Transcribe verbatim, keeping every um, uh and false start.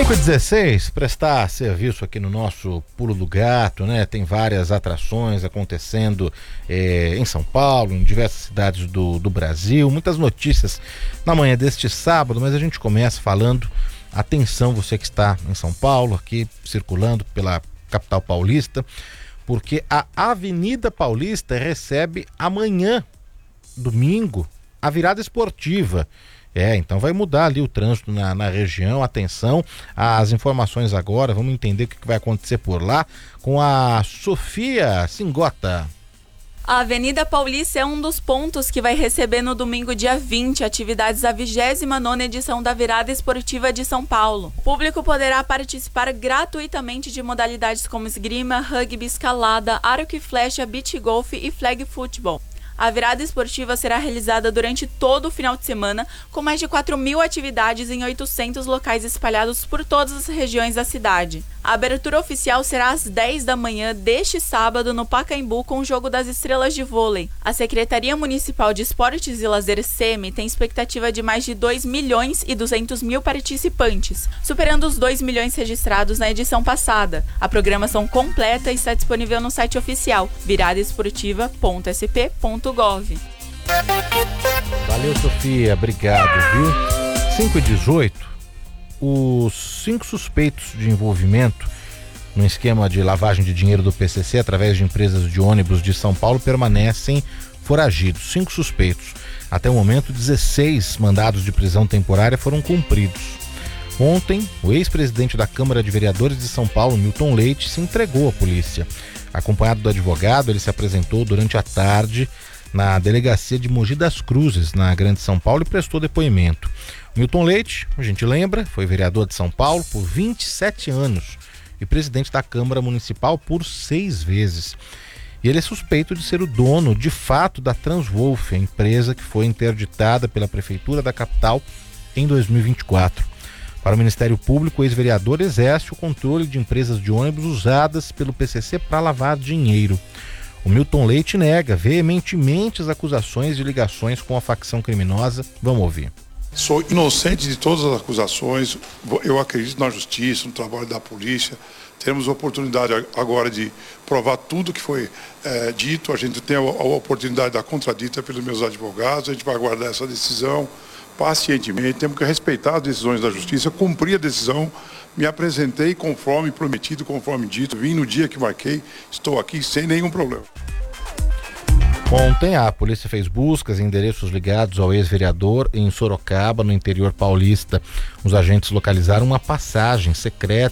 cinco e dezesseis, prestar serviço aqui no nosso Pulo do Gato, né? Tem várias atrações acontecendo eh, em São Paulo, em diversas cidades do, do Brasil, muitas notícias na manhã deste sábado, mas a gente começa falando, atenção você que está em São Paulo, aqui circulando pela capital paulista, porque a Avenida Paulista recebe amanhã, domingo, a virada esportiva. É, então vai mudar ali o trânsito na, na região. Atenção, as informações agora, vamos entender o que vai acontecer por lá com a Sofia Singota. A Avenida Paulista é um dos pontos que vai receber no domingo dia vinte atividades da vigésima nona edição da Virada Esportiva de São Paulo. O público poderá participar gratuitamente de modalidades como esgrima, rugby, escalada, arco e flecha, beach golf e flag futebol. A virada esportiva será realizada durante todo o final de semana, com mais de quatro mil atividades em oitocentos locais espalhados por todas as regiões da cidade. A abertura oficial será às dez da manhã deste sábado no Pacaembu com o Jogo das Estrelas de Vôlei. A Secretaria Municipal de Esportes e Lazer S E M tem expectativa de mais de dois milhões e duzentos mil participantes, superando os dois milhões registrados na edição passada. A programação completa está disponível no site oficial virada esportiva ponto s p ponto gov. Valeu, Sofia, obrigado, viu? cinco e dezoito, os cinco suspeitos de envolvimento no esquema de lavagem de dinheiro do P C C através de empresas de ônibus de São Paulo permanecem foragidos. Cinco suspeitos. Até o momento, dezesseis mandados de prisão temporária foram cumpridos. Ontem, o ex-presidente da Câmara de Vereadores de São Paulo, Milton Leite, se entregou à polícia. Acompanhado do advogado, ele se apresentou durante a tarde na delegacia de Mogi das Cruzes, na Grande São Paulo, e prestou depoimento. Milton Leite, a gente lembra, foi vereador de São Paulo por vinte e sete anos e presidente da Câmara Municipal por seis vezes. E ele é suspeito de ser o dono, de fato, da Transwolf, a empresa que foi interditada pela Prefeitura da capital em dois mil e vinte e quatro. Para o Ministério Público, o ex-vereador exerce o controle de empresas de ônibus usadas pelo P C C para lavar dinheiro. O Milton Leite nega veementemente as acusações de ligações com a facção criminosa. Vamos ouvir. Sou inocente de todas as acusações, eu acredito na justiça, no trabalho da polícia. Temos a oportunidade agora de provar tudo que foi é, dito, a gente tem a, a oportunidade da contradita pelos meus advogados, a gente vai aguardar essa decisão pacientemente, temos que respeitar as decisões da justiça, cumprir a decisão, me apresentei conforme prometido, conforme dito, vim no dia que marquei, estou aqui sem nenhum problema. Ontem a polícia fez buscas em endereços ligados ao ex-vereador em Sorocaba, no interior paulista. Os agentes localizaram uma passagem secreta